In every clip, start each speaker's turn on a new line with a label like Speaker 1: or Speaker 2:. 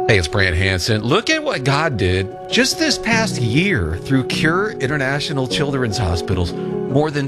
Speaker 1: Hey, it's Brant Hansen. Look at what God did just this past year through Cure International Children's Hospitals. More than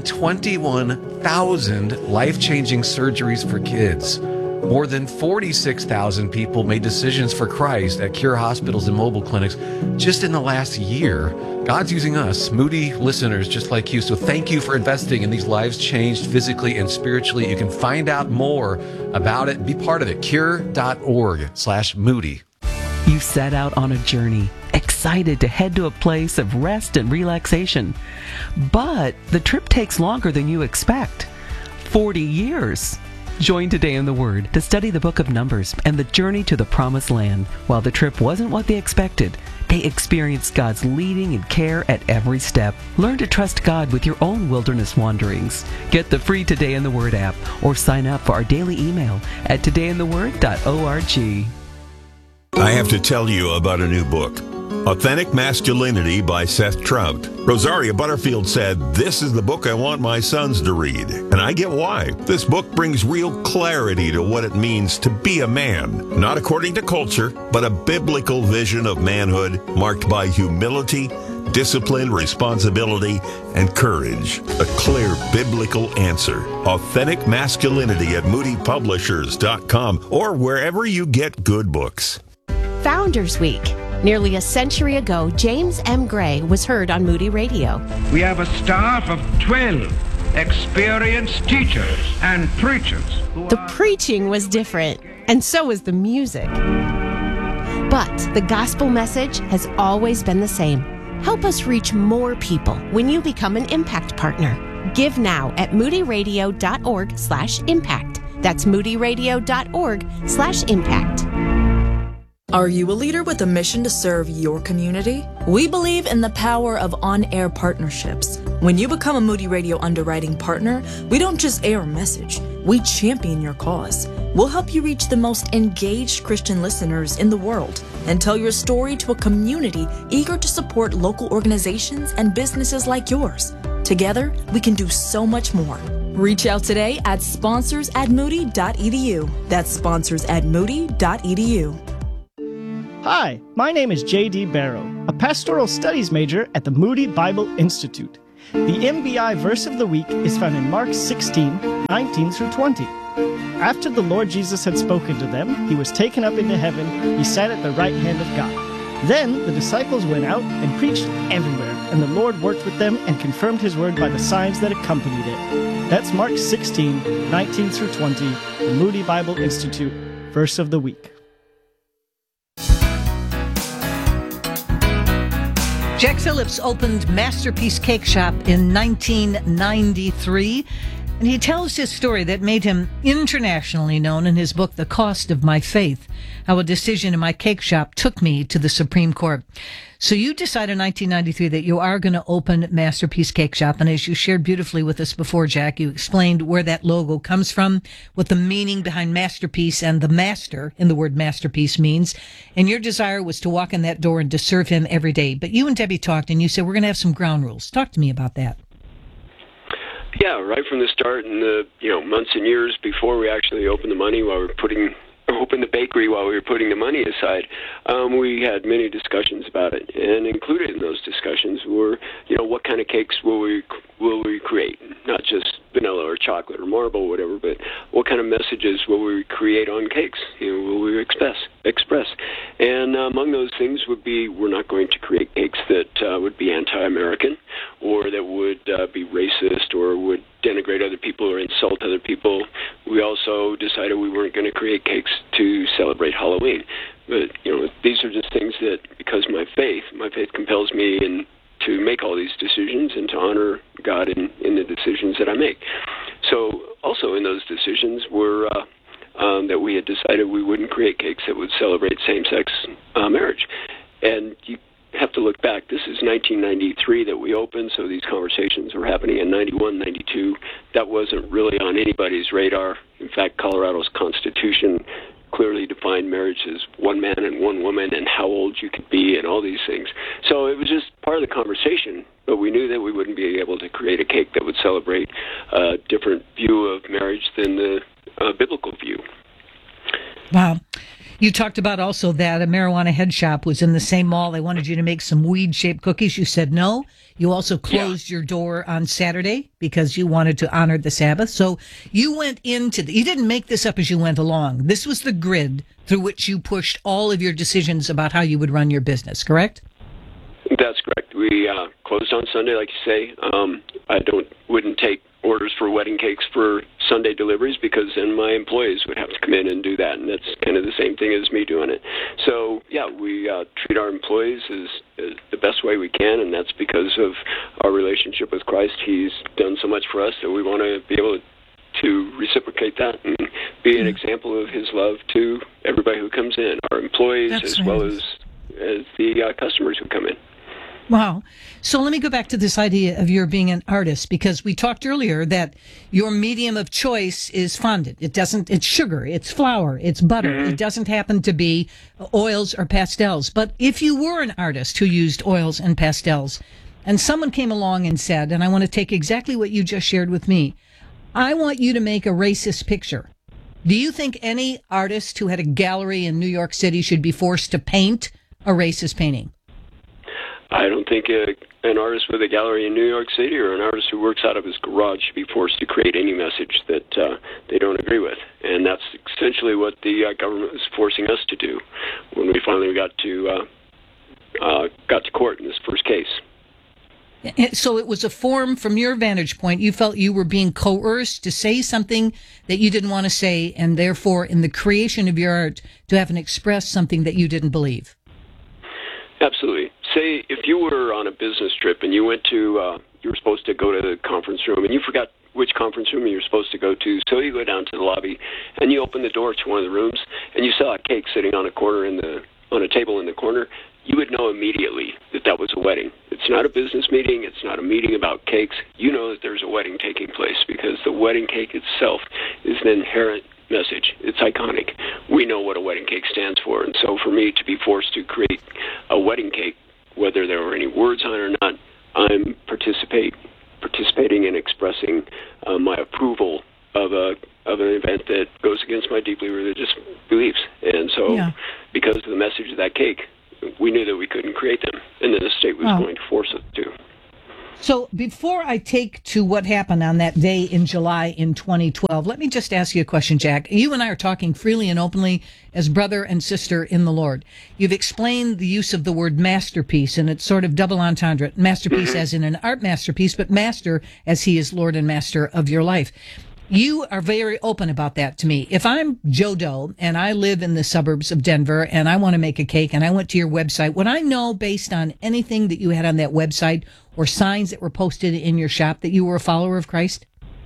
Speaker 1: 21,000 life-changing surgeries for kids. More than 46,000 people made decisions for Christ at Cure hospitals and mobile clinics just in the last year. God's using us, Moody listeners just like you. So thank you for investing in these lives changed physically and spiritually. You can find out more about it and be part of it. Cure.org/Moody.
Speaker 2: You set out on a journey, excited to head to a place of rest and relaxation. But the trip takes longer than you expect. 40 years. Join Today in the Word to study the book of Numbers and the journey to the Promised Land. While the trip wasn't what they expected, they experienced God's leading and care at every step. Learn to trust God with your own wilderness wanderings. Get the free Today in the Word app or sign up for our daily email at todayintheword.org.
Speaker 3: I have to tell you about a new book, Authentic Masculinity by Seth Trout. Rosaria Butterfield said, "This is the book I want my sons to read." And I get why. This book brings real clarity to what it means to be a man. Not according to culture, but a biblical vision of manhood marked by humility, discipline, responsibility, and courage. A clear biblical answer. Authentic Masculinity at moodypublishers.com or wherever you get good books.
Speaker 4: Founders Week. Nearly a century ago, James M. Gray was heard on Moody Radio.
Speaker 5: We have a staff of 12 experienced teachers and preachers.
Speaker 4: The preaching was different, and so was the music. But the gospel message has always been the same. Help us reach more people when you become an Impact Partner. Give now at moodyradio.org/impact. That's moodyradio.org/impact.
Speaker 6: Are you a leader with a mission to serve your community? We believe in the power of on-air partnerships. When you become a Moody Radio underwriting partner, we don't just air a message, we champion your cause. We'll help you reach the most engaged Christian listeners in the world and tell your story to a community eager to support local organizations and businesses like yours. Together, we can do so much more. Reach out today at sponsors@moody.edu. That's sponsors@moody.edu.
Speaker 7: Hi, my name is J.D. Barrow, a pastoral studies major at the Moody Bible Institute. The MBI verse of the week is found in Mark 16:19 through 20. After the Lord Jesus had spoken to them, he was taken up into heaven. He sat at the right hand of God. Then the disciples went out and preached everywhere, and the Lord worked with them and confirmed his word by the signs that accompanied it. That's Mark 16:19 through 20, the Moody Bible Institute verse of the week.
Speaker 8: Jack Phillips opened Masterpiece Cake Shop in 1993, and he tells his story that made him internationally known in his book, The Cost of My Faith, how a decision in my cake shop took me to the Supreme Court. So you decided in 1993 that you are going to open Masterpiece Cake Shop, and as you shared beautifully with us before, Jack, you explained where that logo comes from, what the meaning behind masterpiece and the master in the word masterpiece means, and your desire was to walk in that door and to serve him every day. But you and Debbie talked, and you said, we're going to have some ground rules. Talk to me about that.
Speaker 9: Yeah, right from the start, in the months and years before we actually opened the money, while we were opened the bakery while we were putting the money aside, we had many discussions about it, and included in those discussions were, what kind of cakes will we create? Not just vanilla or chocolate or marble or whatever, but what kind of messages will we create on cakes? Will we express? And among those things would be, we're not going to create cakes that would be anti-American, or that would be racist, or would denigrate other people or insult other people. We also decided we weren't going to create cakes to celebrate Halloween. But, these are just things that, because my faith compels me to make all these decisions and to honor God in the decisions that I make. So also in those decisions were that we had decided we wouldn't create cakes that would celebrate same-sex marriage. And you have to look back. This is 1993 that we opened, so these conversations were happening in 91, 92. That wasn't really on anybody's radar. In fact, Colorado's Constitution clearly defined marriage as one man and one woman, and how old you could be, and all these things. So it was just part of the conversation, but we knew that we wouldn't be able to create a cake that would celebrate a different view of marriage than the biblical view.
Speaker 8: Wow. You talked about also that a marijuana head shop was in the same mall. They wanted you to make some weed-shaped cookies. You said no. You also closed your door on Saturday because you wanted to honor the Sabbath. So you went into you didn't make this up as you went along. This was the grid through which you pushed all of your decisions about how you would run your business, correct?
Speaker 9: That's correct. We closed on Sunday, like you say. I wouldn't take orders for wedding cakes for Sunday deliveries because then my employees would have to come in and do that, and that's kind of the same thing as me doing it. So, yeah, we treat our employees as the best way we can, and that's because of our relationship with Christ. He's done so much for us that we want to be able to reciprocate that and be an example of his love to everybody who comes in, our employees as well as the customers who come in.
Speaker 8: Wow. So let me go back to this idea of your being an artist, because we talked earlier that your medium of choice is fondant. It's sugar, it's flour, it's butter. Mm-hmm. It doesn't happen to be oils or pastels. But if you were an artist who used oils and pastels, and someone came along and said, and I want to take exactly what you just shared with me, I want you to make a racist picture. Do you think any artist who had a gallery in New York City should be forced to paint a racist painting?
Speaker 9: I don't think an artist with a gallery in New York City or an artist who works out of his garage should be forced to create any message that they don't agree with. And that's essentially what the government was forcing us to do when we finally got to court in this first case.
Speaker 8: So it was a form, from your vantage point, you felt you were being coerced to say something that you didn't want to say, and therefore in the creation of your art to have an express something that you didn't believe.
Speaker 9: Absolutely. Say if you were on a business trip and you went to, you were supposed to go to the conference room and you forgot which conference room you were supposed to go to, so you go down to the lobby and you open the door to one of the rooms and you saw a cake sitting on a corner on a table in the corner, you would know immediately that was a wedding. It's not a business meeting. It's not a meeting about cakes. You know that there's a wedding taking place because the wedding cake itself is an inherent message. It's iconic. We know what a wedding cake stands for. And so for me to be forced to create a wedding cake, whether there were any words on it or not, I'm participating in expressing my approval of an event that goes against my deeply religious beliefs. And so because of the message of that cake, we knew that we couldn't create them, and that the state was going to force us to.
Speaker 8: So before I take to what happened on that day in July in 2012, let me just ask you a question, Jack. You and I are talking freely and openly as brother and sister in the Lord. You've explained the use of the word masterpiece, and it's sort of double entendre. Masterpiece as in an art masterpiece, but master as he is Lord and master of your life. You are very open about that to me. If I'm Joe Doe and I live in the suburbs of Denver and I want to make a cake and I went to your website, would I know based on anything that you had on that website or signs that were posted in your shop that you were a follower of Christ?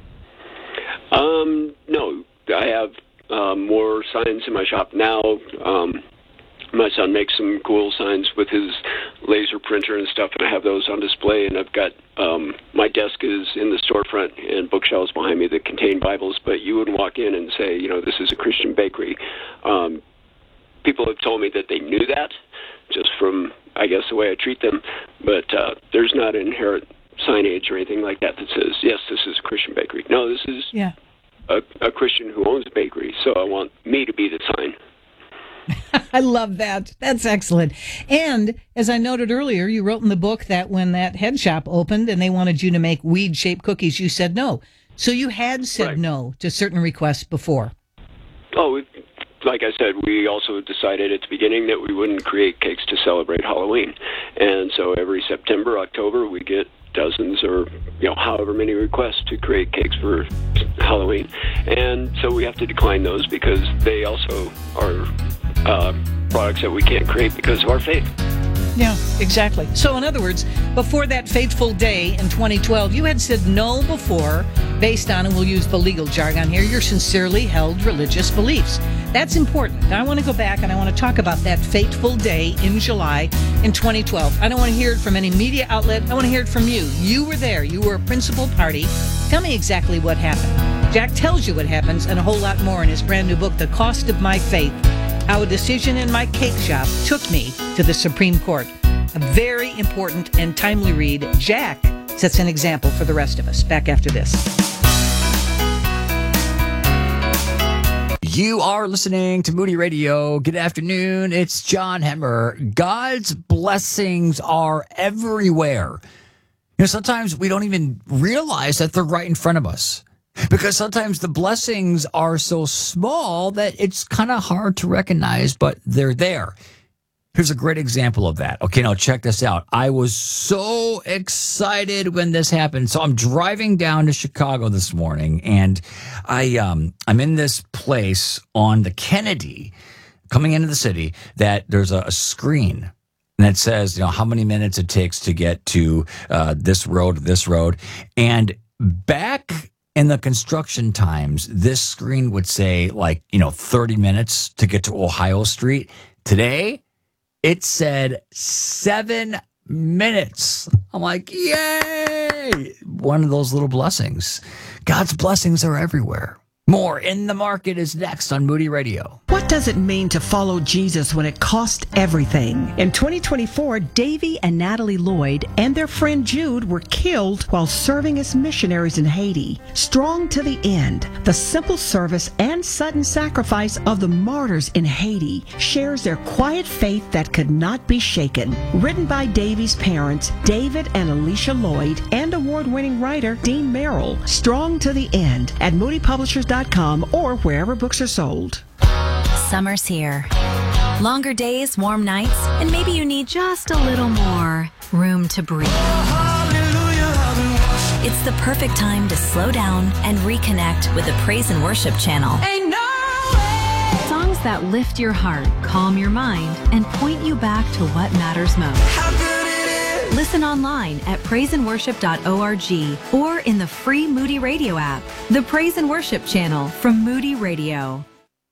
Speaker 9: No, I have more signs in my shop now. My son makes some cool signs with his laser printer and stuff, and I have those on display. And I've got my desk is in the storefront and bookshelves behind me that contain Bibles, but you wouldn't walk in and say, this is a Christian bakery. People have told me that they knew that just from, I guess, the way I treat them, but there's not an inherent signage or anything like that says, yes, this is a Christian bakery. No, this is a Christian who owns a bakery, so I want me to be the sign.
Speaker 8: I love that. That's excellent. And as I noted earlier, you wrote in the book that when that head shop opened and they wanted you to make weed-shaped cookies, you said no. So you had said no to certain requests before.
Speaker 9: Oh, like I said, we also decided at the beginning that we wouldn't create cakes to celebrate Halloween. And so every September, October, we get dozens or however many requests to create cakes for Halloween. And so we have to decline those because they also are products that we can't create because of our faith.
Speaker 8: Yeah, exactly. So in other words, before that fateful day in 2012, you had said no before based on, and we'll use the legal jargon here, your sincerely held religious beliefs. That's important. Now I want to go back and I want to talk about that fateful day in July in 2012. I don't want to hear it from any media outlet. I want to hear it from you. You were there. You were a principal party. Tell me exactly what happened. Jack tells you what happens and a whole lot more in his brand new book, The Cost of My Faith, How a Decision in My Cake Shop Took Me to the Supreme Court. A very important and timely read. Jack sets an example for the rest of us. Back after this.
Speaker 10: You are listening to Moody Radio. Good afternoon. It's John Hemmer. God's blessings are everywhere. Sometimes we don't even realize that they're right in front of us, because sometimes the blessings are so small that it's kind of hard to recognize, but they're there. Here's a great example of that. Okay, now check this out. I was so excited when this happened. So I'm driving down to Chicago this morning, and I'm in this place on the Kennedy, coming into the city, that there's a screen. And it says, how many minutes it takes to get to this road. And back in the construction times, this screen would say 30 minutes to get to Ohio Street. Today, it said 7 minutes. I'm like, yay! One of those little blessings. God's blessings are everywhere. More In the Market is next on Moody Radio.
Speaker 2: What does it mean to follow Jesus when it costs everything? In 2024, Davy and Natalie Lloyd and their friend Jude were killed while serving as missionaries in Haiti. Strong to the end, the simple service and sudden sacrifice of the martyrs in Haiti shares their quiet faith that could not be shaken. Written by Davy's parents, David and Alicia Lloyd, and award-winning writer Dean Merrill. Strong to the End at moodypublishers.com or wherever books are sold.
Speaker 11: Summer's here. Longer days, warm nights, and maybe you need just a little more room to breathe. It's the perfect time to slow down and reconnect with the Praise and Worship channel. Songs that lift your heart, calm your mind, and point you back to what matters most. Listen online at praiseandworship.org or in the free Moody Radio app. The Praise and Worship channel from Moody Radio.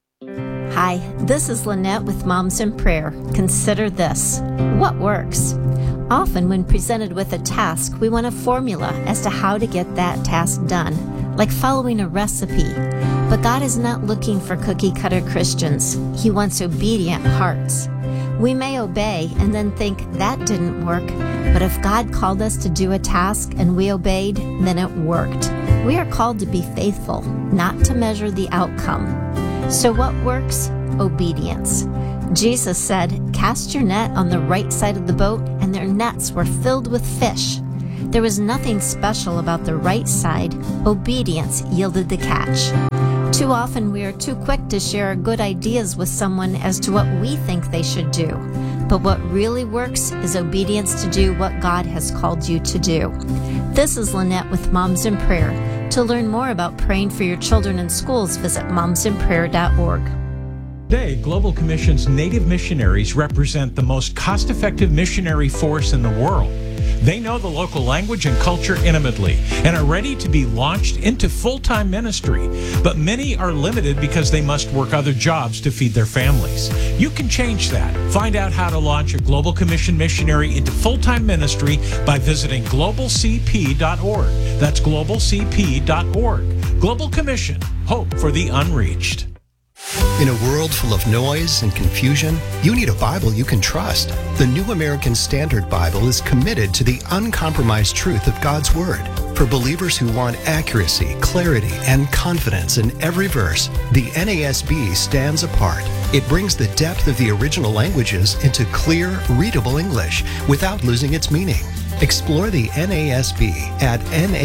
Speaker 12: Hi, this is Lynette with Moms in Prayer. Consider this. What works? Often when presented with a task, we want a formula as to how to get that task done, like following a recipe. But God is not looking for cookie-cutter Christians. He wants obedient hearts. We may obey and then think that didn't work, but if God called us to do a task and we obeyed, then it worked. We are called to be faithful, not to measure the outcome. So what works? Obedience. Jesus said, "Cast your net on the right side of the boat," and their nets were filled with fish. There was nothing special about the right side. Obedience yielded the catch. Too often we are too quick to share our good ideas with someone as to what we think they should do. But what really works is obedience to do what God has called you to do. This is Lynette with Moms in Prayer. To learn more about praying for your children in schools, visit momsinprayer.org.
Speaker 13: Today, Global Commission's Native missionaries represent the most cost-effective missionary force in the world. They know the local language and culture intimately and are ready to be launched into full-time ministry. But many are limited because they must work other jobs to feed their families. You can change that. Find out how to launch a Global Commission missionary into full-time ministry by visiting globalcp.org. That's globalcp.org. Global Commission, hope for the unreached.
Speaker 14: In a world full of noise and confusion, you need a Bible you can trust. The New American Standard Bible is committed to the uncompromised truth of God's Word. For believers who want accuracy, clarity, and confidence in every verse, the NASB stands apart. It brings the depth of the original languages into clear, readable English without losing its meaning. Explore the NASB at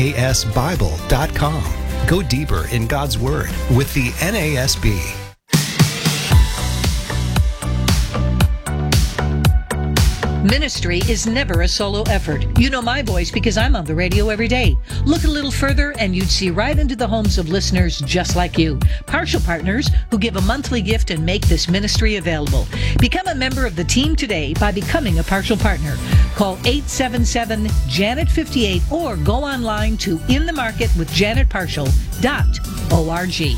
Speaker 14: nasbible.com. Go deeper in God's Word with the NASB.
Speaker 8: Ministry is never a solo effort. You know my voice because I'm on the radio every day. Look a little further and you'd see right into the homes of listeners just like you. Partial partners who give a monthly gift and make this ministry available. Become a member of the team today by becoming a partial partner. Call 877-JANET-58 or go online to inthemarketwithjanetpartial.org.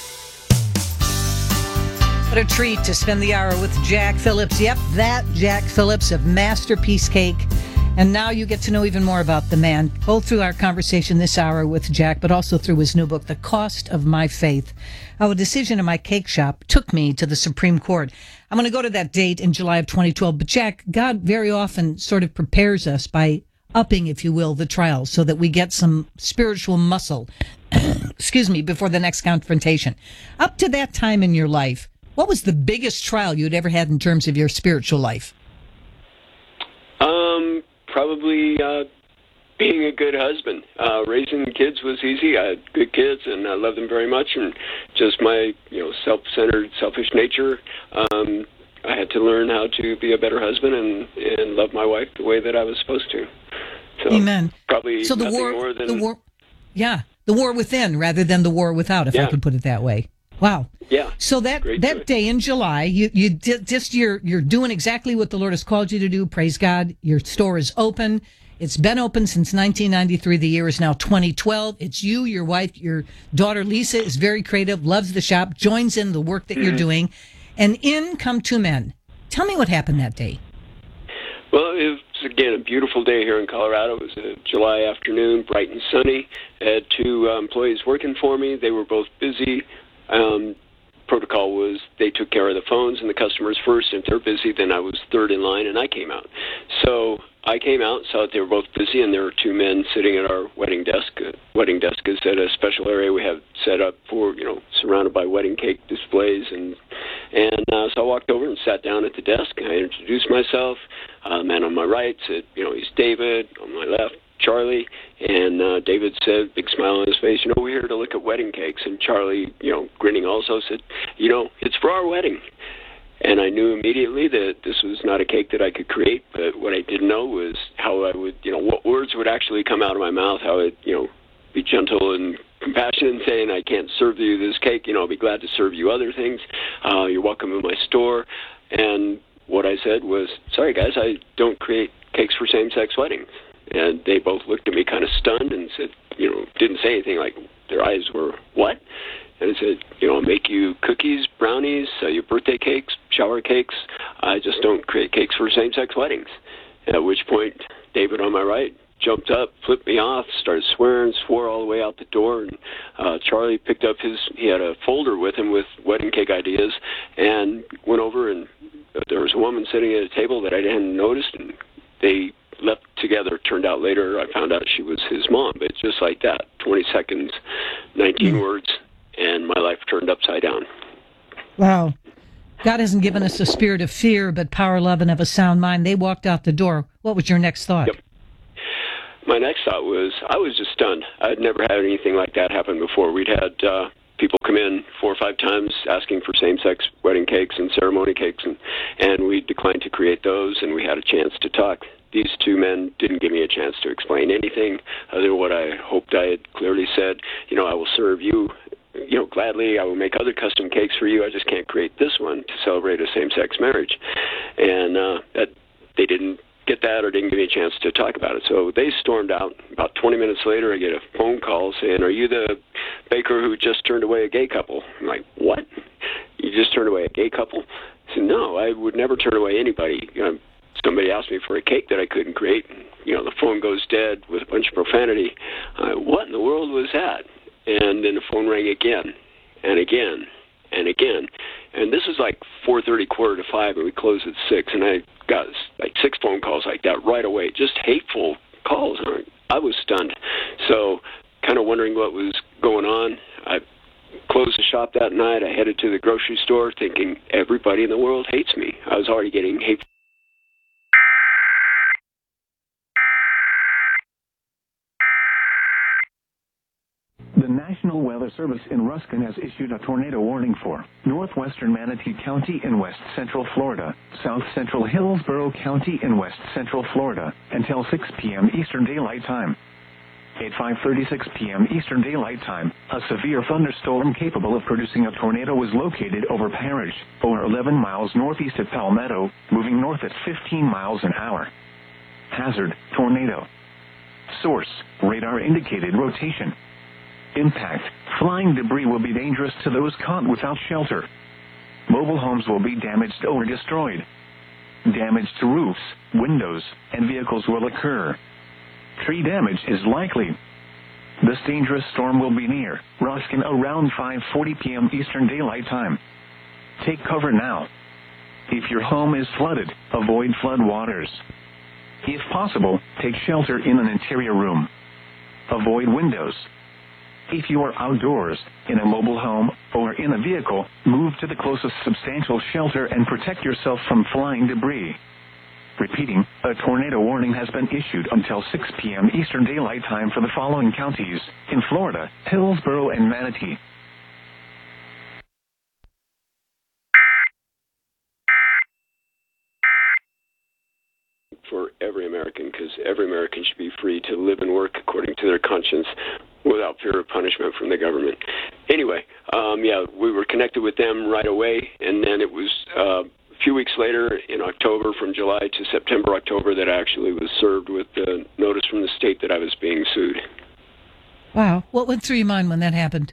Speaker 8: What a treat to spend the hour with Jack Phillips. Yep, that Jack Phillips of Masterpiece Cake. And now you get to know even more about the man, both through our conversation this hour with Jack, but also through his new book, The Cost of My Faith. How a decision in my cake shop took me to the Supreme Court. I'm going to go to that date in July of 2012. But Jack, God very often sort of prepares us by upping, if you will, the trials so that we get some spiritual muscle, excuse me, before the next confrontation. Up to that time in your life, what was the biggest trial you'd ever had in terms of your spiritual life?
Speaker 9: Probably being a good husband. Raising kids was easy. I had good kids, and I loved them very much. And just my, self-centered, selfish nature, I had to learn how to be a better husband and love my wife the way that I was supposed to. So
Speaker 8: Amen.
Speaker 9: Probably
Speaker 8: so the
Speaker 9: nothing
Speaker 8: war,
Speaker 9: more than
Speaker 8: the war within rather than the war without, if I could put it that way. Wow.
Speaker 9: Yeah.
Speaker 8: So that day in July, you're doing exactly what the Lord has called you to do. Praise God. Your store is open. It's been open since 1993. The year is now 2012. It's you, your wife, your daughter Lisa is very creative, loves the shop, joins in the work that you're doing, and in come two men. Tell me what happened that day.
Speaker 9: Well, it was, again, a beautiful day here in Colorado. It was a July afternoon, bright and sunny. I had two employees working for me. They were both busy. Protocol was they took care of the phones and the customers first, and if they're busy, then I was third in line, and I came out. So I came out, saw that they were both busy, and there were two men sitting at our wedding desk. Wedding desk is at a special area we have set up for, surrounded by wedding cake displays, and so I walked over and sat down at the desk, and I introduced myself. The man on my right said, he's David. On my left, Charlie. And David said, big smile on his face, we're here to look at wedding cakes. And Charlie, grinning also, said, it's for our wedding. And I knew immediately that this was not a cake that I could create, but what I didn't know was how I would, what words would actually come out of my mouth, how I'd, be gentle and compassionate and saying, I can't serve you this cake, I'll be glad to serve you other things. You're welcome in my store. And what I said was, sorry guys, I don't create cakes for same-sex weddings. And they both looked at me kind of stunned and said, didn't say anything, like their eyes were, what? And I said, I'll make you cookies, brownies, sell you birthday cakes, shower cakes. I just don't create cakes for same-sex weddings. At which point, David on my right jumped up, flipped me off, started swearing, swore all the way out the door. And Charlie picked up he had a folder with him with wedding cake ideas, and went over, and there was a woman sitting at a table that I hadn't noticed, and they left together. Turned out later, I found out she was his mom. But just like that, 20 seconds, 19 words, and my life turned upside down.
Speaker 8: Wow. God hasn't given us a spirit of fear, but power, love, and of a sound mind. They walked out the door. What was your next thought?
Speaker 9: Yep. My next thought was, I was just stunned. I'd never had anything like that happen before. We'd had people come in 4 or 5 times asking for same-sex wedding cakes and ceremony cakes, and we declined to create those, and we had a chance to talk. These two men didn't give me a chance to explain anything other than what I hoped I had clearly said. I will serve you, gladly. I will make other custom cakes for you. I just can't create this one to celebrate a same-sex marriage. And that they didn't get that or didn't give me a chance to talk about it. So they stormed out. About 20 minutes later, I get a phone call saying, are you the baker who just turned away a gay couple? I'm like, what? You just turned away a gay couple? I said, no, I would never turn away anybody. Somebody asked me for a cake that I couldn't create. The phone goes dead with a bunch of profanity. What in the world was that? And then the phone rang again and again and again. And this was like 4:30, 4:45, and we closed at 6. And I got like 6 phone calls like that right away, just hateful calls. I was stunned. So kind of wondering what was going on. I closed the shop that night. I headed to the grocery store thinking everybody in the world hates me. I was already getting hateful.
Speaker 15: The National Weather Service in Ruskin has issued a tornado warning for northwestern Manatee County in west central Florida, south central Hillsborough County in west central Florida, until 6 p.m. Eastern Daylight Time. At 5:36 p.m. Eastern Daylight Time, a severe thunderstorm capable of producing a tornado was located over Parrish, or 11 miles northeast of Palmetto, moving north at 15 miles an hour. Hazard, tornado. Source, radar indicated rotation. Impact, flying debris will be dangerous to those caught without shelter. Mobile homes will be damaged or destroyed. Damage to roofs, windows, and vehicles will occur. Tree damage is likely. This dangerous storm will be near Ruskin around 5:40 p.m. Eastern Daylight Time. Take cover now. If your home is flooded, avoid flood waters. If possible, take shelter in an interior room. Avoid windows. If you are outdoors, in a mobile home, or in a vehicle, move to the closest substantial shelter and protect yourself from flying debris. Repeating, a tornado warning has been issued until 6 p.m. Eastern Daylight Time for the following counties: in Florida, Hillsborough and Manatee.
Speaker 9: For every American, because every American should be free to live and work according to their conscience without fear of punishment from the government. Anyway, we were connected with them right away, and then it was a few weeks later in October, from July to September, October, that I actually was served with the notice from the state that I was being sued.
Speaker 8: Wow. What went through your mind when that happened?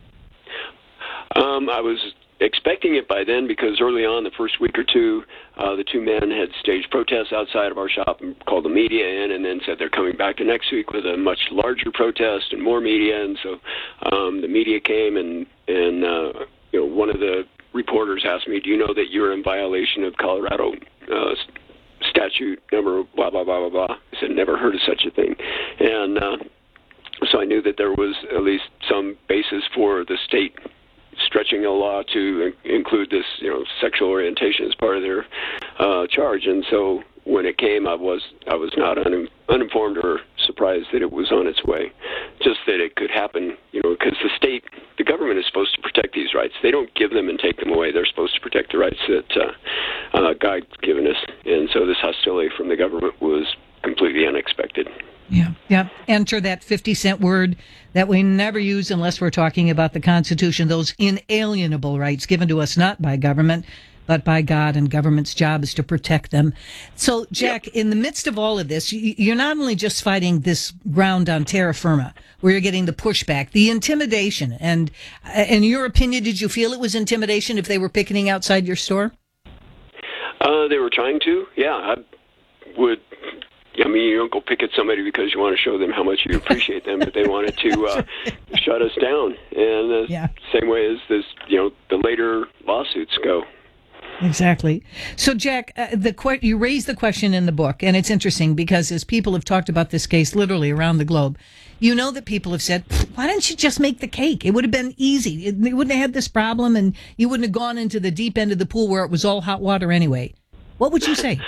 Speaker 9: I was expecting it by then, because early on, the first week or two, the two men had staged protests outside of our shop and called the media in, and then said they're coming back the next week with a much larger protest and more media. And so the media came, and one of the reporters asked me, "Do you know that you're in violation of Colorado statute number blah, blah, blah, blah, blah?" I said, "Never heard of such a thing." And so I knew that there was at least some basis for the state stretching a law to include this, sexual orientation as part of their charge. And so when it came, I was not uninformed or surprised that it was on its way. Just that it could happen, because the government is supposed to protect these rights. They don't give them and take them away. They're supposed to protect the rights that God's given us. And so this hostility from the government was completely unexpected.
Speaker 8: Yeah. Enter that 50-cent word that we never use unless we're talking about the Constitution, those inalienable rights given to us not by government, but by God, and government's job is to protect them. So, Jack, in the midst of all of this, you're not only just fighting this ground on terra firma, where you're getting the pushback, the intimidation, and in your opinion, did you feel it was intimidation if they were picketing outside your store?
Speaker 9: They were trying to, I would. You don't go picket somebody because you want to show them how much you appreciate them, but they wanted to shut us down. And same way as this, the later lawsuits go.
Speaker 8: Exactly. So, Jack, you raised the question in the book, and it's interesting because as people have talked about this case literally around the globe, that people have said, why don't you just make the cake? It would have been easy. You wouldn't have had this problem, and you wouldn't have gone into the deep end of the pool where it was all hot water anyway. What would you say?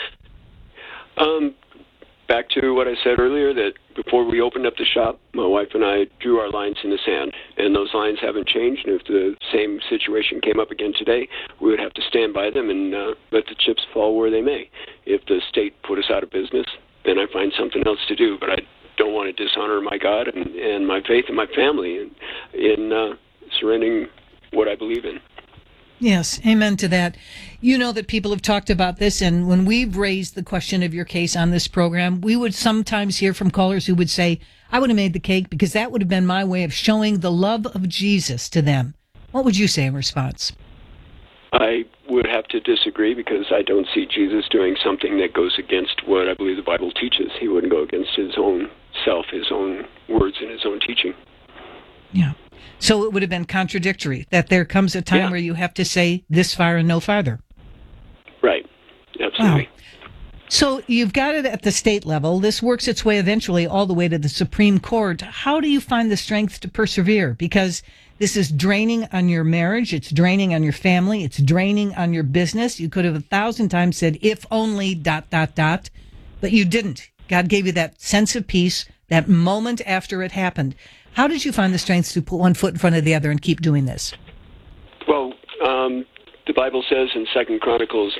Speaker 9: Back to what I said earlier, that before we opened up the shop, my wife and I drew our lines in the sand, and those lines haven't changed. And if the same situation came up again today, we would have to stand by them and let the chips fall where they may. If the state put us out of business, then I find something else to do. But I don't want to dishonor my God and my faith and my family in surrendering what I believe in.
Speaker 8: Yes, amen to that. That people have talked about this, and when we've raised the question of your case on this program, we would sometimes hear from callers who would say, I would have made the cake because that would have been my way of showing the love of Jesus to them. What would you say in response?
Speaker 9: I would have to disagree, because I don't see Jesus doing something that goes against what I believe the Bible teaches. He wouldn't go against his own self, his own words, and his own teaching.
Speaker 8: Yeah. So it would have been contradictory that there comes a time where you have to say this far and no farther.
Speaker 9: Right. Absolutely.
Speaker 8: Wow. So you've got it at the state level. This works its way eventually all the way to the Supreme Court. How do you find the strength to persevere? Because this is draining on your marriage. It's draining on your family. It's draining on your business. You could have 1,000 times said, if only ... but you didn't. God gave you that sense of peace, that moment after it happened. How did you find the strength to put one foot in front of the other and keep doing this?
Speaker 9: Well, the Bible says in 2 Chronicles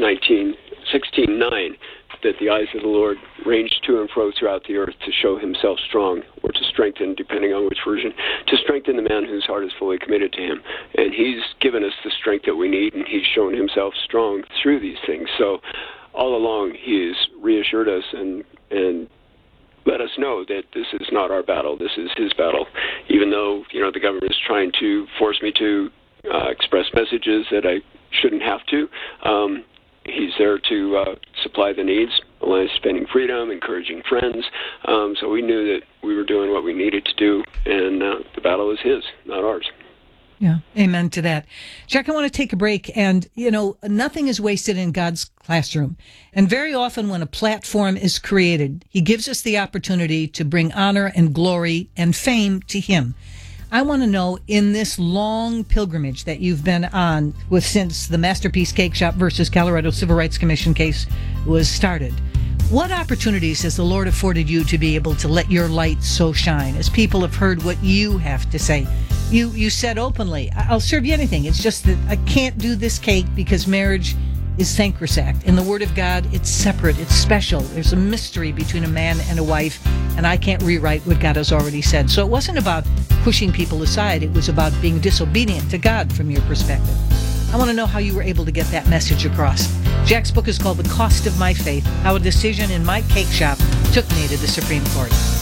Speaker 9: 16:9 that the eyes of the Lord range to and fro throughout the earth to show himself strong, or to strengthen, depending on which version, to strengthen the man whose heart is fully committed to him. And he's given us the strength that we need, and he's shown himself strong through these things. So all along, he has reassured us and let us know that this is not our battle. This is his battle. Even though, the government is trying to force me to express messages that I shouldn't have to, he's there to supply the needs, Alliance Defending Freedom, encouraging friends. So we knew that we were doing what we needed to do, and the battle is his, not ours.
Speaker 8: Yeah, amen to that. Jack, I want to take a break, and, nothing is wasted in God's classroom. And very often when a platform is created, he gives us the opportunity to bring honor and glory and fame to him. I want to know, in this long pilgrimage that you've been on since the Masterpiece Cake Shop versus Colorado Civil Rights Commission case was started, what opportunities has the Lord afforded you to be able to let your light so shine as people have heard what you have to say? You said openly, I'll serve you anything. It's just that I can't do this cake because marriage is sacrosanct. In the Word of God, it's separate, it's special. There's a mystery between a man and a wife, and I can't rewrite what God has already said. So it wasn't about pushing people aside. It was about being disobedient to God from your perspective. I want to know how you were able to get that message across. Jack's book is called The Cost of My Faith, How a Decision in My Cake Shop Took Me to the Supreme Court.